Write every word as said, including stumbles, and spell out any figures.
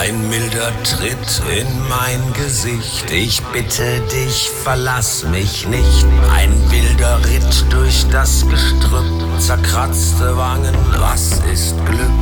Ein milder Tritt in mein Gesicht. Ich bitte dich, verlass mich nicht. Ein wilder Ritt durch das Gestrüpp, zerkratzte Wangen. Was ist Glück?